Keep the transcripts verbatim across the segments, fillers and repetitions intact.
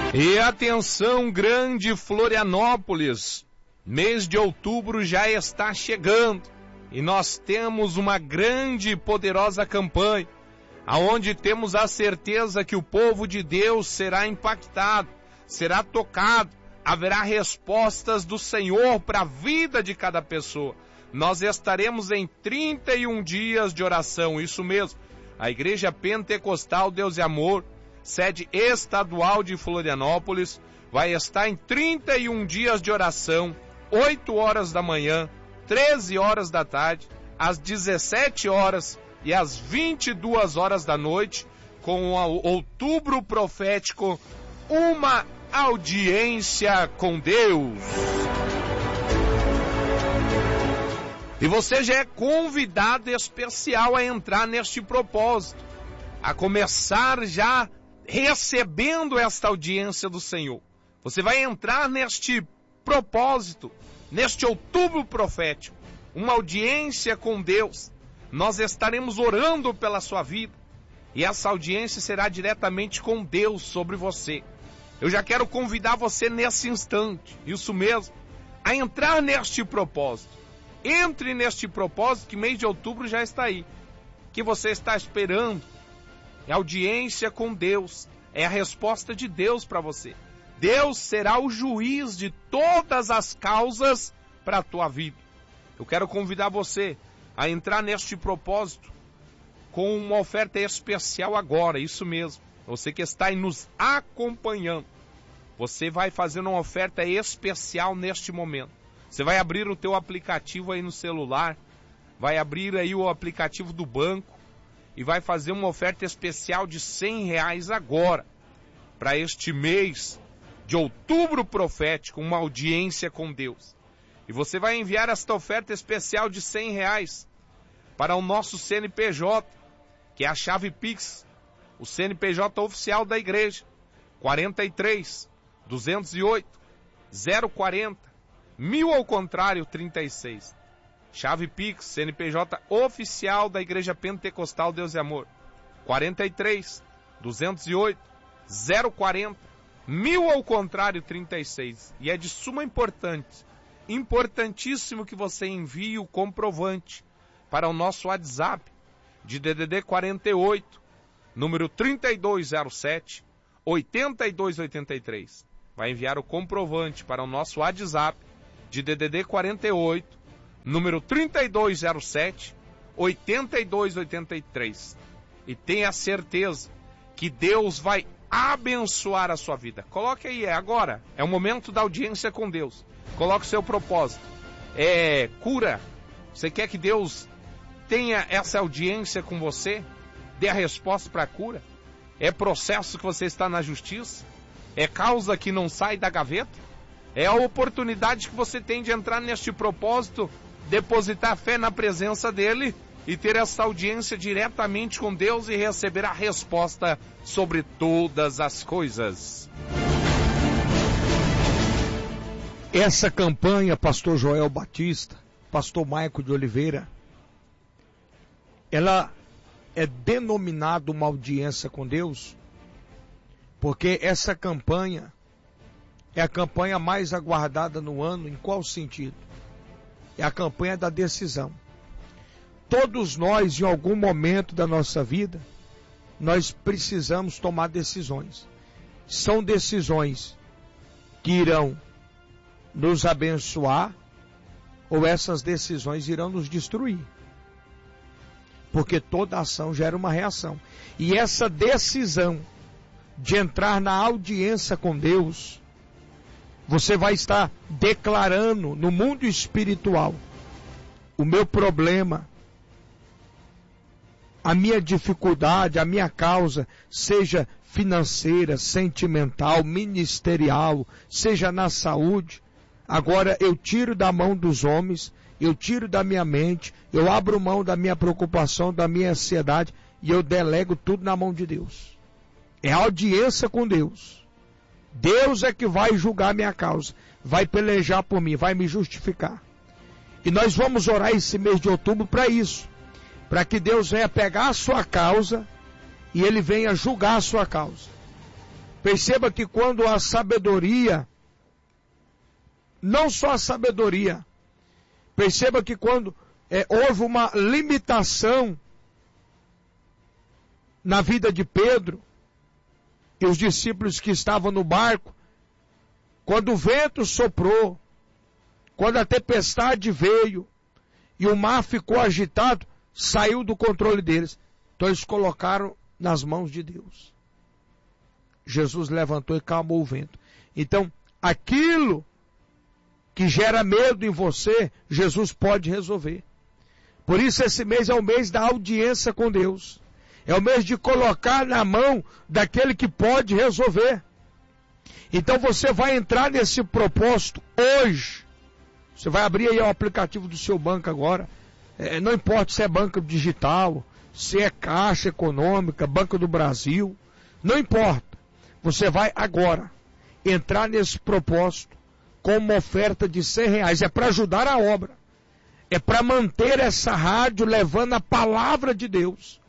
E atenção, grande Florianópolis, mês de outubro já está chegando e nós temos uma grande e poderosa campanha, aonde temos a certeza que o povo de Deus será impactado, será tocado, haverá respostas do Senhor para a vida de cada pessoa. Nós estaremos em trinta e um dias de oração, isso mesmo, a Igreja Pentecostal Deus e Amor, sede estadual de Florianópolis, vai estar em trinta e um dias de oração, oito horas da manhã, treze horas da tarde, às dezessete horas e às vinte e duas horas da noite, com o Outubro Profético, uma audiência com Deus. E você já é convidado especial a entrar neste propósito, a começar já recebendo esta audiência do Senhor. Você vai entrar neste propósito, neste outubro profético, uma audiência com Deus. Nós estaremos orando pela sua vida e essa audiência será diretamente com Deus sobre você. Eu já quero convidar você nesse instante, isso mesmo, a entrar neste propósito. Entre neste propósito que mês de outubro já está aí, que você está esperando. É audiência com Deus, é a resposta de Deus para você. Deus será o juiz de todas as causas para a tua vida. Eu quero convidar você a entrar neste propósito com uma oferta especial agora, isso mesmo. Você que está aí nos acompanhando, você vai fazer uma oferta especial neste momento. Você vai abrir o teu aplicativo aí no celular, vai abrir aí o aplicativo do banco, e vai fazer uma oferta especial de cem reais agora, para este mês de outubro profético, uma audiência com Deus. E você vai enviar esta oferta especial de cem reais para o nosso C N P J, que é a chave Pix, o C N P J oficial da igreja, quarenta e três, duzentos e oito, zero quarenta, mil ao contrário, trinta e seis. Chave Pix, C N P J oficial da Igreja Pentecostal Deus e Amor. quarenta e três, duzentos e oito, zero quarenta, mil ao contrário, trinta e seis. E é de suma importância, importantíssimo que você envie o comprovante para o nosso WhatsApp de D D D quarenta e oito, número trinta e dois zero sete, oitenta e dois oitenta e três. Vai enviar o comprovante para o nosso WhatsApp de D D D quarenta e oito, número trinta e dois zero sete, oitenta e dois oitenta e três. E tenha certeza que Deus vai abençoar a sua vida. Coloque aí, é agora, é o momento da audiência com Deus. Coloque o seu propósito. É cura. Você quer que Deus tenha essa audiência com você? Dê a resposta para a cura? É processo que você está na justiça? É causa que não sai da gaveta? É a oportunidade que você tem de entrar neste propósito, depositar fé na presença dele e ter essa audiência diretamente com Deus e receber a resposta sobre todas as coisas. Essa campanha, pastor Joel Batista, pastor Maico de Oliveira, ela é denominada uma audiência com Deus, porque essa campanha é a campanha mais aguardada no ano. Em qual sentido? É a campanha da decisão. Todos nós, em algum momento da nossa vida, nós precisamos tomar decisões. São decisões que irão nos abençoar ou essas decisões irão nos destruir. Porque toda ação gera uma reação. E essa decisão de entrar na audiência com Deus, você vai estar declarando no mundo espiritual: o meu problema, a minha dificuldade, a minha causa, seja financeira, sentimental, ministerial, seja na saúde, agora eu tiro da mão dos homens, eu tiro da minha mente, eu abro mão da minha preocupação, da minha ansiedade e eu delego tudo na mão de Deus. É audiência com Deus. Deus é que vai julgar minha causa, vai pelejar por mim, vai me justificar. E nós vamos orar esse mês de outubro para isso, para que Deus venha pegar a sua causa e Ele venha julgar a sua causa. Perceba que quando a sabedoria, não só a sabedoria, perceba que quando é, houve uma limitação na vida de Pedro e os discípulos que estavam no barco, quando o vento soprou, quando a tempestade veio e o mar ficou agitado, saiu do controle deles. Então eles colocaram nas mãos de Deus. Jesus levantou e calmou o vento. Então, aquilo que gera medo em você, Jesus pode resolver. Por isso esse mês é o mês da audiência com Deus. É o mês de colocar na mão daquele que pode resolver. Então você vai entrar nesse propósito hoje. Você vai abrir aí o aplicativo do seu banco agora. É, não importa se é banco digital, se é Caixa Econômica, Banco do Brasil. Não importa. Você vai agora entrar nesse propósito com uma oferta de cem reais. É para ajudar a obra. É para manter essa rádio levando a palavra de Deus.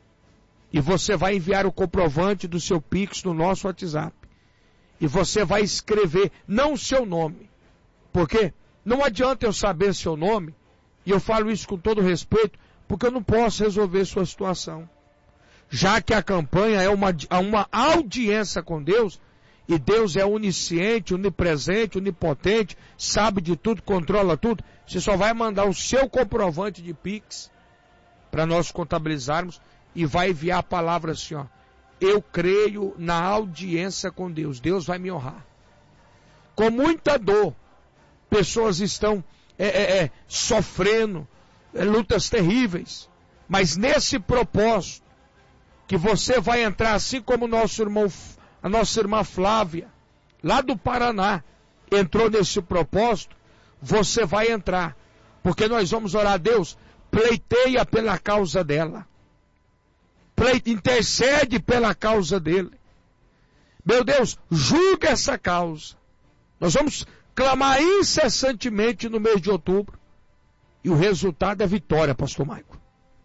E você vai enviar o comprovante do seu Pix no nosso WhatsApp. E você vai escrever, não o seu nome. Porque não adianta eu saber seu nome, e eu falo isso com todo respeito, porque eu não posso resolver sua situação. Já que a campanha é uma, uma audiência com Deus, e Deus é onisciente, onipresente, onipotente, sabe de tudo, controla tudo, você só vai mandar o seu comprovante de Pix para nós contabilizarmos e vai enviar a palavra assim, ó. Eu creio na audiência com Deus. Deus vai me honrar. Com muita dor, pessoas estão é, é, é, sofrendo é, lutas terríveis. Mas nesse propósito, que você vai entrar, assim como nosso irmão, a nossa irmã Flávia, lá do Paraná, entrou nesse propósito, você vai entrar. Porque nós vamos orar a Deus, pleiteia pela causa dela. Pleite, intercede pela causa dele. Meu Deus, julga essa causa. Nós vamos clamar incessantemente no mês de outubro. E o resultado é vitória, pastor Maico.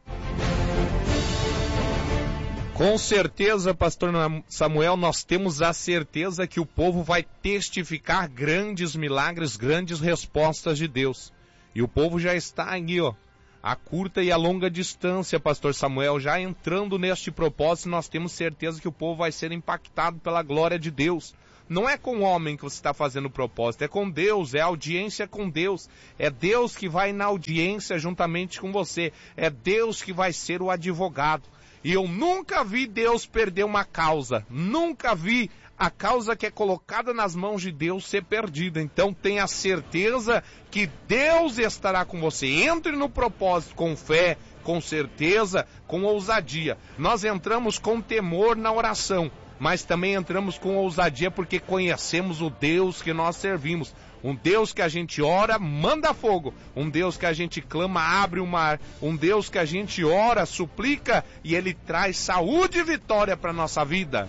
Com certeza, pastor Samuel, nós temos a certeza que o povo vai testificar grandes milagres, grandes respostas de Deus. E o povo já está aí, ó. A curta e a longa distância, pastor Samuel, já entrando neste propósito, nós temos certeza que o povo vai ser impactado pela glória de Deus. Não é com o homem que você está fazendo o propósito, é com Deus, é audiência com Deus. É Deus que vai na audiência juntamente com você. É Deus que vai ser o advogado. E eu nunca vi Deus perder uma causa, nunca vi a causa que é colocada nas mãos de Deus ser perdida. Então tenha certeza que Deus estará com você. Entre no propósito com fé, com certeza, com ousadia. Nós entramos com temor na oração, mas também entramos com ousadia porque conhecemos o Deus que nós servimos. Um Deus que a gente ora, manda fogo. Um Deus que a gente clama, abre o mar. Um Deus que a gente ora, suplica e Ele traz saúde e vitória para a nossa vida.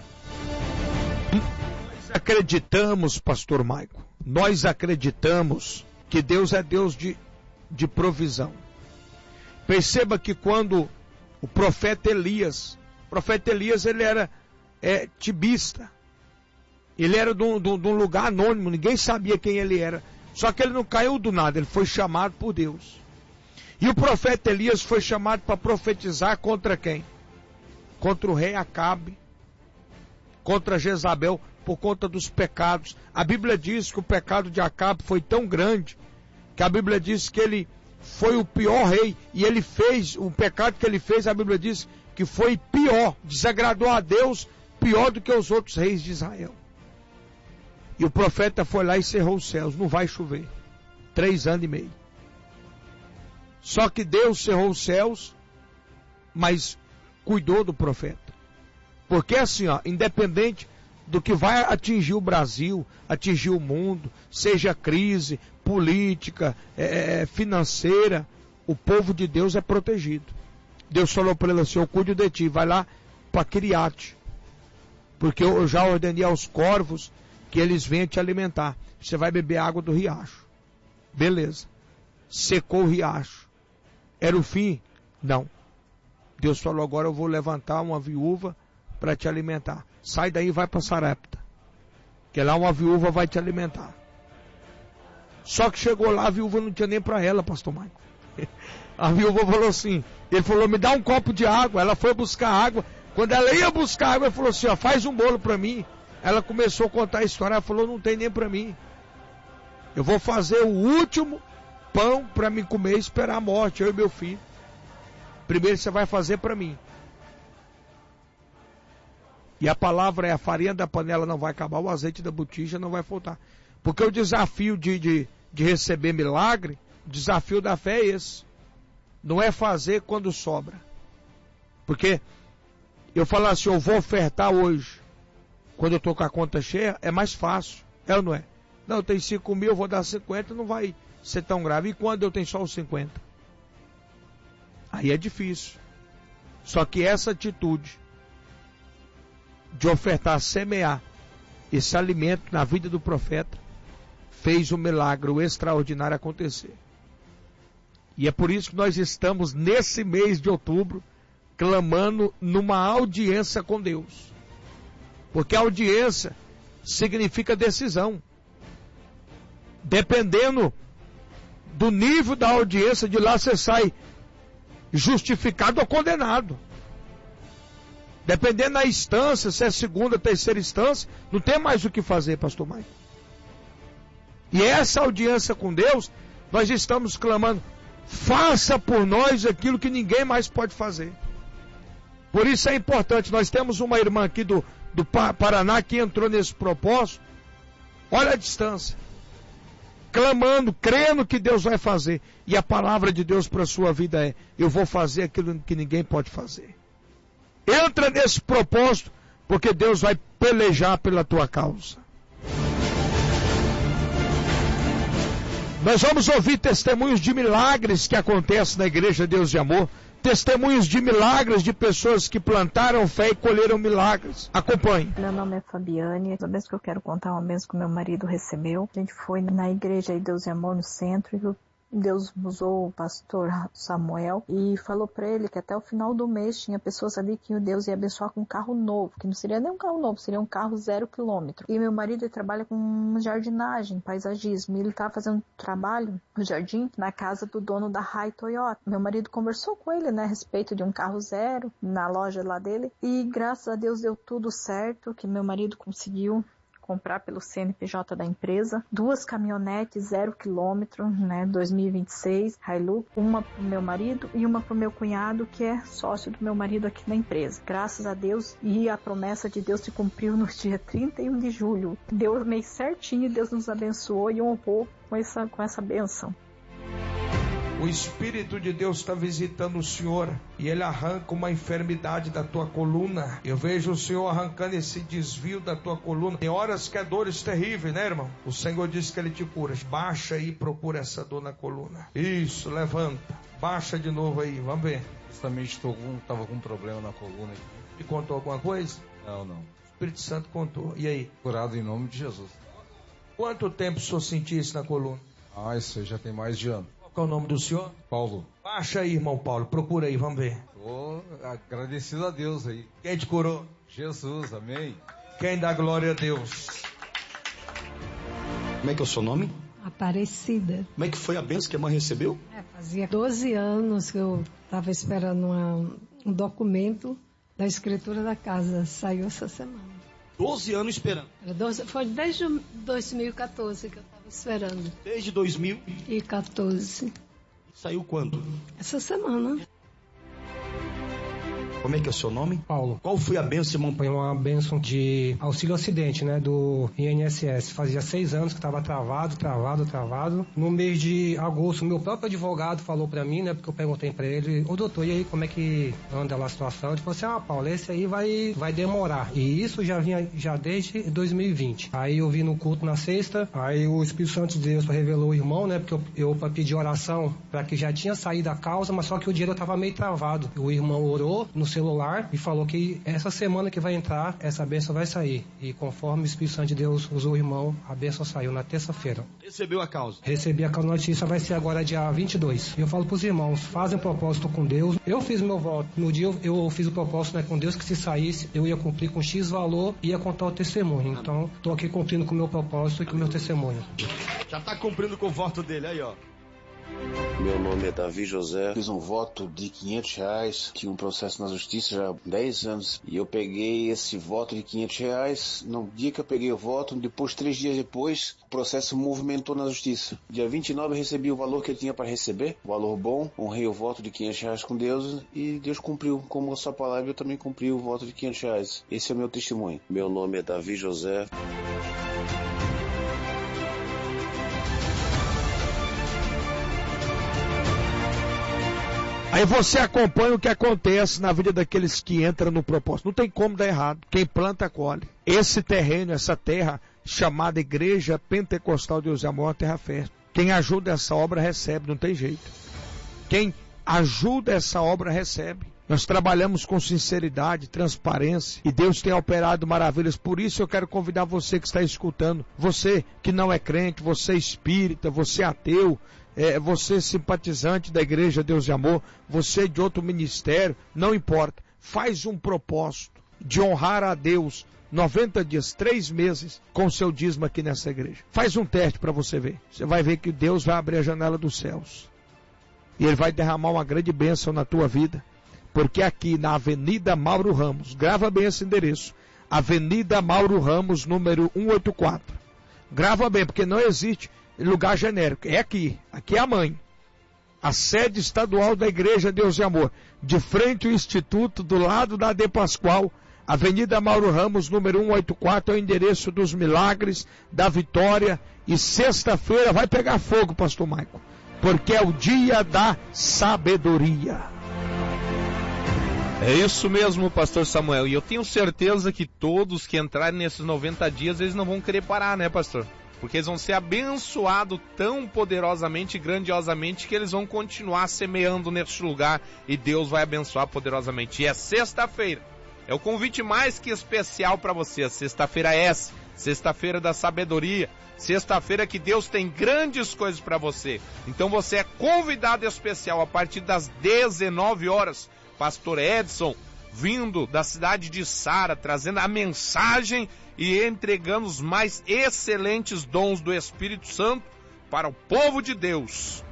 Nós acreditamos, pastor Maico, nós acreditamos que Deus é Deus de, de provisão. Perceba que quando o profeta Elias, o profeta Elias ele era é, tibista, ele era de um, de um lugar anônimo, ninguém sabia quem ele era, só que ele não caiu do nada, ele foi chamado por Deus. E o profeta Elias foi chamado para profetizar contra quem? Contra o rei Acabe, contra Jezabel, por conta dos pecados. A Bíblia diz que o pecado de Acabe foi tão grande, que a Bíblia diz que ele foi o pior rei, e ele fez, o pecado que ele fez, a Bíblia diz que foi pior, desagradou a Deus, pior do que os outros reis de Israel. E o profeta foi lá e cerrou os céus, não vai chover, três anos e meio. Só que Deus cerrou os céus, mas cuidou do profeta. Porque assim, ó, independente do que vai atingir o Brasil, atingir o mundo, seja crise política, é, financeira, o povo de Deus é protegido. Deus falou para ele assim, eu cuido de ti, vai lá para Criate, porque eu já ordenei aos corvos que eles venham te alimentar. Você vai beber água do riacho. Beleza. Secou o riacho. Era o fim? Não. Deus falou, agora eu vou levantar uma viúva para te alimentar. Sai daí e vai para Sarepta, que lá uma viúva vai te alimentar. Só que chegou lá, a viúva não tinha nem para ela, pastor Maico. A viúva falou assim, ele falou, me dá um copo de água. Ela foi buscar água. Quando ela ia buscar água, ele falou assim, ó, faz um bolo para mim. Ela começou a contar a história, ela falou, não tem nem para mim. Eu vou fazer o último pão para me comer e esperar a morte, eu e meu filho. Primeiro você vai fazer para mim. E a palavra é, a farinha da panela não vai acabar, o azeite da botija não vai faltar. Porque o desafio de, de, de receber milagre, o desafio da fé é esse. Não é fazer quando sobra. Porque eu falar assim, eu vou ofertar hoje, quando eu estou com a conta cheia, é mais fácil. É ou não é? Não, eu tenho cinco mil, eu vou dar cinquenta, não vai ser tão grave. E quando eu tenho só os cinquenta? Aí é difícil. Só que essa atitude de ofertar, semear esse alimento na vida do profeta, fez o milagre, o extraordinário acontecer. E é por isso que nós estamos nesse mês de outubro clamando numa audiência com Deus. Porque audiência significa decisão. Dependendo do nível da audiência, de lá você sai justificado ou condenado. Dependendo da instância, se é segunda, terceira instância, não tem mais o que fazer, pastor Maicon. E essa audiência com Deus, nós estamos clamando, faça por nós aquilo que ninguém mais pode fazer. Por isso é importante, nós temos uma irmã aqui do, do Paraná que entrou nesse propósito, olha a distância, clamando, crendo que Deus vai fazer. E a palavra de Deus para a sua vida é, eu vou fazer aquilo que ninguém pode fazer. Entra nesse propósito, porque Deus vai pelejar pela tua causa. Nós vamos ouvir testemunhos de milagres que acontecem na Igreja Deus de Amor. Testemunhos de milagres de pessoas que plantaram fé e colheram milagres. Acompanhe. Meu nome é Fabiane. A vez que eu quero contar uma vez que meu marido recebeu. A gente foi na Igreja Deus de Amor no centro e Deus usou o pastor Samuel e falou para ele que até o final do mês tinha pessoas ali que Deus ia abençoar com um carro novo, que não seria nem um carro novo, seria um carro zero quilômetro. E meu marido ele trabalha com jardinagem, paisagismo, e ele estava fazendo trabalho no jardim na casa do dono da Rai Toyota. Meu marido conversou com ele, né, a respeito de um carro zero na loja lá dele, e graças a Deus deu tudo certo, que meu marido conseguiu comprar pelo C N P J da empresa, duas caminhonetes zero quilômetro, né, dois mil e vinte e seis, Hilux, uma pro meu marido e uma pro meu cunhado, que é sócio do meu marido aqui na empresa. Graças a Deus, e a promessa de Deus se cumpriu no dia trinta e um de julho. Deu o mês certinho, Deus nos abençoou e honrou com essa, com essa bênção. O Espírito de Deus está visitando o Senhor e Ele arranca uma enfermidade da tua coluna. Eu vejo o Senhor arrancando esse desvio da tua coluna. Tem horas que é dores terríveis, né, irmão? O Senhor disse que Ele te cura. Baixa aí e procura essa dor na coluna. Isso, levanta. Baixa de novo aí, vamos ver. Justamente estou com, tava com um problema na coluna. Te contou alguma coisa? Não, não. O Espírito Santo contou. E aí? Curado em nome de Jesus. Quanto tempo o senhor sentiu isso na coluna? Ah, isso aí já tem mais de ano. Qual é o nome do senhor? Paulo. Baixa aí, irmão Paulo. Procura aí, vamos ver. Estou agradecido a Deus aí. Quem te curou? Jesus, amém. Quem dá glória a Deus? Como é que é o seu nome? Aparecida. Como é que foi a bênção que a mãe recebeu? É, fazia doze anos que eu estava esperando uma, um documento da escritura da casa. Saiu essa semana. doze anos esperando. Era doze, foi desde dois mil e quatorze que eu estava esperando. Desde dois mil e quatorze. Saiu quando? Essa semana. Como é que é o seu nome? Paulo. Qual foi a bênção, irmão? Foi uma bênção de auxílio acidente, né, do I N S S. Fazia seis anos que estava travado, travado, travado. No mês de agosto, meu próprio advogado falou pra mim, né, porque eu perguntei pra ele, ô doutor, e aí, como é que anda lá a situação? Ele falou assim, ah, Paulo, esse aí vai, vai demorar. E isso já vinha já desde dois mil e vinte. Aí eu vi no culto na sexta, aí o Espírito Santo de Deus revelou o irmão, né, porque eu, eu pra pedir oração, pra que já tinha saído a causa, mas só que o dinheiro tava meio travado. O irmão orou, no celular e falou que essa semana que vai entrar, essa bênção vai sair. E conforme o Espírito Santo de Deus usou o irmão, a bênção saiu na terça-feira. Recebeu a causa? Recebi a notícia, vai ser agora dia vinte e dois. E eu falo pros irmãos, fazem um propósito com Deus. Eu fiz meu voto. No dia eu, eu fiz o propósito, né, com Deus, que se saísse, eu ia cumprir com X valor e ia contar o testemunho. Então, tô aqui cumprindo com o meu propósito e com o meu testemunho. Já tá cumprindo com o voto dele aí, ó. Meu nome é Davi José, fiz um voto de quinhentos reais, tinha um processo na justiça já há dez anos, e eu peguei esse voto de quinhentos reais, no dia que eu peguei o voto, depois, três dias depois, o processo movimentou na justiça. Dia vinte e nove eu recebi o valor que eu tinha para receber, valor bom, honrei o voto de quinhentos reais com Deus, e Deus cumpriu, como a sua palavra, eu também cumpri o voto de quinhentos reais. Esse é o meu testemunho. Meu nome é Davi José. Aí você acompanha o que acontece na vida daqueles que entram no propósito. Não tem como dar errado. Quem planta, colhe. Esse terreno, essa terra, chamada Igreja Pentecostal de Deus e Amor, é uma terra fértil. Quem ajuda essa obra recebe, não tem jeito. Quem ajuda essa obra recebe. Nós trabalhamos com sinceridade, transparência, e Deus tem operado maravilhas. Por isso eu quero convidar você que está escutando, você que não é crente, você espírita, você ateu, É, você simpatizante da Igreja Deus e Amor, você de outro ministério, não importa, faz um propósito de honrar a Deus noventa dias, três meses com o seu dízimo aqui nessa igreja. Faz um teste para você ver, você vai ver que Deus vai abrir a janela dos céus e Ele vai derramar uma grande bênção na tua vida, porque aqui na Avenida Mauro Ramos, grava bem esse endereço, Avenida Mauro Ramos, número cento e oitenta e quatro, grava bem, porque não existe lugar genérico, é aqui, aqui é a mãe, a sede estadual da Igreja Deus e Amor, de frente ao Instituto, do lado da De Pascoal, Avenida Mauro Ramos, número cento e oitenta e quatro, é o endereço dos milagres, da vitória, e sexta-feira vai pegar fogo, pastor Maico, porque é o dia da sabedoria. É isso mesmo, pastor Samuel, e eu tenho certeza que todos que entrarem nesses noventa dias, eles não vão querer parar, né, pastor? Porque eles vão ser abençoados tão poderosamente e grandiosamente que eles vão continuar semeando neste lugar e Deus vai abençoar poderosamente. E é sexta-feira. É o convite mais que especial para você. Sexta-feira é essa. Sexta-feira da sabedoria. Sexta-feira que Deus tem grandes coisas para você. Então você é convidado especial a partir das dezenove horas. Pastor Edson, vindo da cidade de Sara, trazendo a mensagem e entregando os mais excelentes dons do Espírito Santo para o povo de Deus.